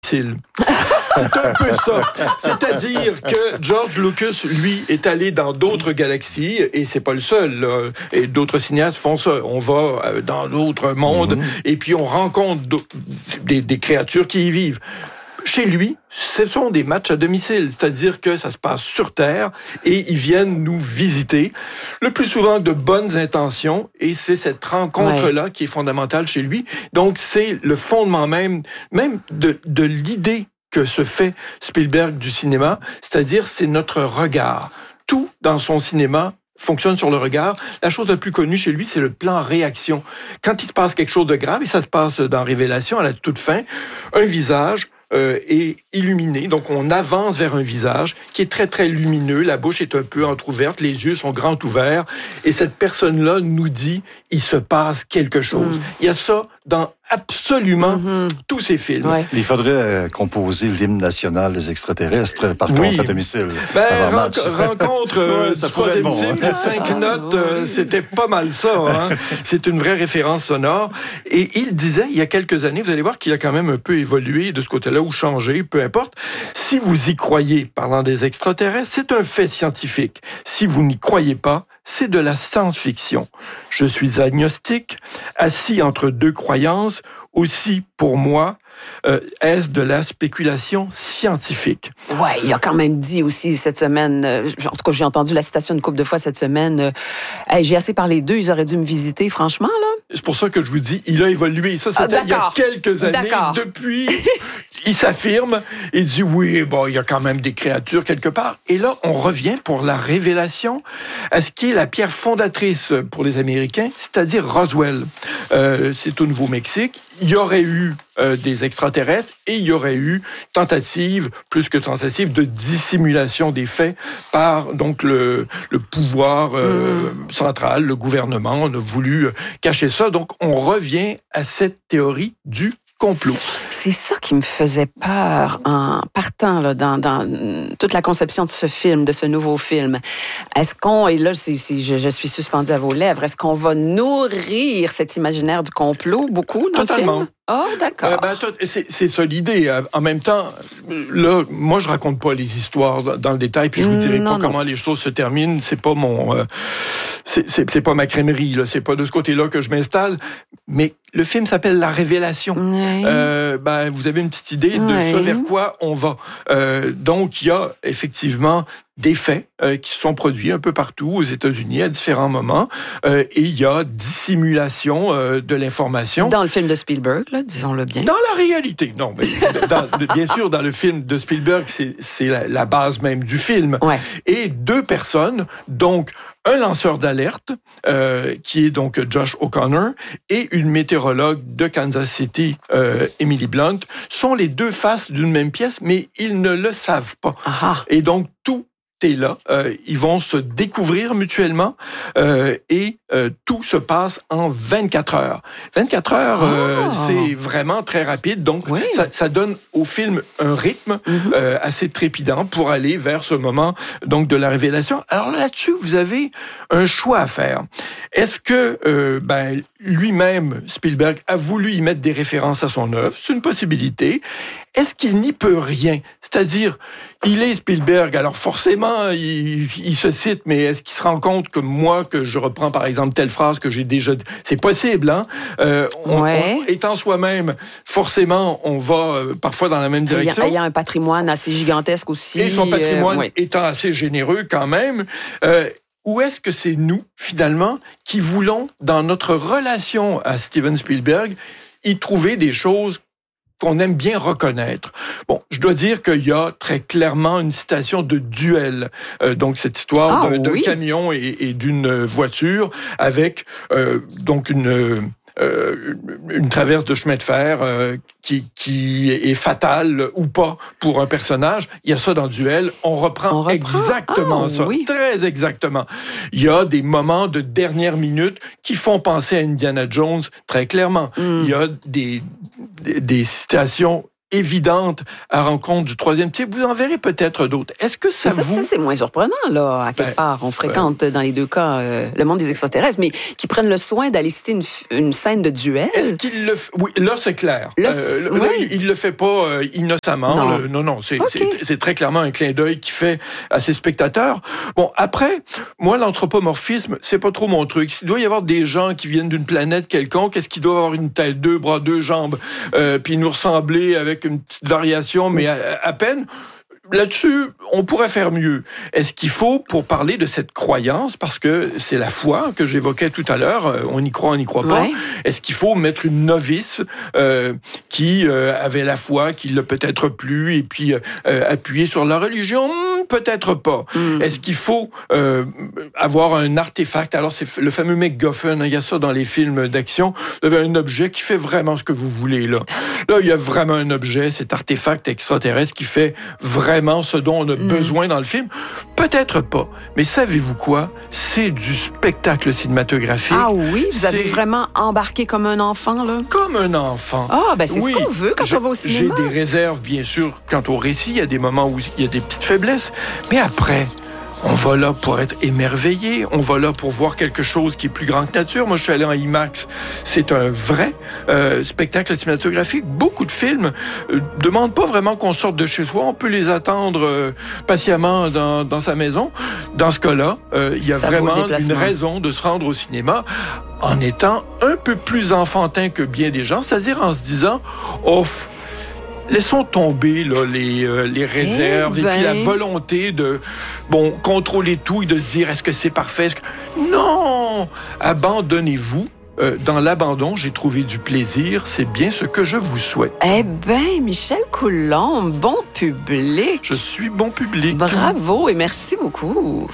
domicile. C'est un peu ça. C'est-à-dire que George Lucas, lui, est allé dans d'autres galaxies, et c'est pas le seul, là. Et d'autres cinéastes font ça. On va dans d'autres mondes, et puis on rencontre des créatures qui y vivent. Chez lui, ce sont des matchs à domicile, c'est-à-dire que ça se passe sur Terre et ils viennent nous visiter, le plus souvent de bonnes intentions, et c'est cette rencontre-là qui est fondamentale chez lui. Donc, c'est le fondement même de l'idée que se fait Spielberg du cinéma, c'est-à-dire c'est notre regard. Tout dans son cinéma fonctionne sur le regard. La chose la plus connue chez lui, c'est le plan réaction. Quand il se passe quelque chose de grave, et ça se passe dans Révélation à la toute fin, un visage est illuminé. Donc, on avance vers un visage qui est très, très lumineux. La bouche est un peu entrouverte, les yeux sont grands ouverts. Et cette personne-là nous dit, il se passe quelque chose. Il y a ça dans absolument tous ces films. Ouais. Il faudrait composer l'hymne national des extraterrestres, par contre, à domicile. Rencontre du troisième type, 5 notes, c'était pas mal ça. Hein? C'est une vraie référence sonore. Et il disait, il y a quelques années, vous allez voir qu'il a quand même un peu évolué de ce côté-là, ou changé, peu importe. Si vous y croyez, parlant des extraterrestres, c'est un fait scientifique. Si vous n'y croyez pas, c'est de la science-fiction. Je suis agnostique, assis entre deux croyances. Aussi, pour moi, est-ce de la spéculation scientifique? Ouais, il a quand même dit aussi cette semaine, en tout cas, j'ai entendu la citation une couple de fois cette semaine, hey, j'ai assez parlé d'eux, ils auraient dû me visiter, franchement, là. C'est pour ça que je vous dis, il a évolué. Ça, c'était il y a quelques années. Depuis, il s'affirme, il dit oui, bon, il y a quand même des créatures quelque part. Et là, on revient pour la révélation à ce qui est la pierre fondatrice pour les Américains, c'est-à-dire Roswell. C'est au Nouveau-Mexique. Il y aurait eu des extraterrestres et il y aurait eu plus que tentative, de dissimulation des faits par donc le pouvoir central, le gouvernement. On a voulu cacher ça. Donc, on revient à cette théorie du complot. C'est ça qui me faisait peur en partant là, dans toute la conception de ce film, de ce nouveau film. Est-ce qu'on, et là je suis suspendue à vos lèvres, est-ce qu'on va nourrir cet imaginaire du complot beaucoup dans Totalement. le film? Oh, d'accord. C'est ça l'idée. En même temps, là, moi, je raconte pas les histoires dans le détail, puis je vous dirai pas comment les choses se terminent. C'est pas c'est pas ma crèmerie, là. C'est pas de ce côté-là que je m'installe. Mais le film s'appelle La Révélation. Oui. Vous avez une petite idée de ce vers quoi on va. Donc, il y a effectivement des faits qui se sont produits un peu partout aux États-Unis à différents moments. Et il y a dissimulation de l'information. Dans le film de Spielberg, là, disons-le bien. Dans la réalité, non. Mais bien sûr, dans le film de Spielberg, c'est la base même du film. Ouais. Et deux personnes, donc un lanceur d'alerte, qui est donc Josh O'Connor, et une météorologue de Kansas City, Emily Blunt, sont les deux faces d'une même pièce, mais ils ne le savent pas. Aha. Et donc, tout est là. Ils vont se découvrir mutuellement et tout se passe en 24 heures. 24 heures, c'est vraiment très rapide. Donc, ça donne au film un rythme assez trépidant pour aller vers ce moment donc de la révélation. Alors là-dessus, vous avez un choix à faire. Est-ce que lui-même, Spielberg, a voulu y mettre des références à son œuvre? C'est une possibilité. Est-ce qu'il n'y peut rien? C'est-à-dire, il est Spielberg, alors forcément, il se cite, mais est-ce qu'il se rend compte que moi, que je reprends par exemple telle phrase que j'ai déjà dit? C'est possible, hein? Étant soi-même, forcément, on va parfois dans la même direction. Il y a un patrimoine assez gigantesque aussi. Et son patrimoine étant assez généreux quand même. Ou est-ce que c'est nous, finalement, qui voulons, dans notre relation à Steven Spielberg, y trouver des choses qu'on aime bien reconnaître. Bon, je dois dire qu'il y a très clairement une citation de Duel. Donc, cette histoire d'un camion et d'une voiture avec donc une traverse de chemin de fer qui est fatale ou pas pour un personnage. Il y a ça dans Duel. On reprend exactement ça. Oui. Très exactement. Il y a des moments de dernière minute qui font penser à Indiana Jones très clairement. Il y a des citations évidente à rencontre du troisième type. Vous en verrez peut-être d'autres. Est-ce que ça c'est moins surprenant, là, à quelque part. On fréquente, dans les deux cas, le monde des extraterrestres, mais qui prennent le soin d'aller citer une scène de duel. Est-ce qu'il le fait? Oui, là, c'est clair. Là, il le fait pas innocemment. Non, c'est très clairement un clin d'œil qu'il fait à ses spectateurs. Bon, après, moi, l'anthropomorphisme, c'est pas trop mon truc. S'il doit y avoir des gens qui viennent d'une planète quelconque, est-ce qu'ils doivent avoir une tête, 2 bras, 2 jambes, puis nous ressembler avec une petite variation, mais à peine? Là-dessus, on pourrait faire mieux. Est-ce qu'il faut, pour parler de cette croyance, parce que c'est la foi que j'évoquais tout à l'heure, on y croit, on n'y croit pas, est-ce qu'il faut mettre une novice qui avait la foi, qui l'a peut-être plus, et puis appuyer sur la religion? Peut-être pas. Est-ce qu'il faut avoir un artefact? Alors, c'est le fameux MacGuffin, il y a ça dans les films d'action. Vous avez un objet qui fait vraiment ce que vous voulez, là. Là, il y a vraiment un objet, cet artefact extraterrestre qui fait vraiment ce dont on a besoin dans le film? Peut-être pas. Mais savez-vous quoi? C'est du spectacle cinématographique. Ah oui? Vous avez vraiment embarqué comme un enfant, là? Comme un enfant. Ah, ben c'est ce qu'on veut quand on va au cinéma. J'ai des réserves, bien sûr, quant au récit. Il y a des moments où il y a des petites faiblesses. Mais après, on va là pour être émerveillé. On va là pour voir quelque chose qui est plus grand que nature. Moi, je suis allé en IMAX. C'est un vrai spectacle cinématographique. Beaucoup de films demandent pas vraiment qu'on sorte de chez soi. On peut les attendre patiemment dans sa maison. Dans ce cas-là, il y a vraiment une raison de se rendre au cinéma en étant un peu plus enfantin que bien des gens. C'est-à-dire en se disant, laissons tomber là, les réserves et puis la volonté de contrôler tout et de se dire est-ce que c'est parfait? Non! Abandonnez-vous. Dans l'abandon, j'ai trouvé du plaisir. C'est bien ce que je vous souhaite. Eh bien, Michel Coulombe, bon public. Je suis bon public. Bravo et merci beaucoup.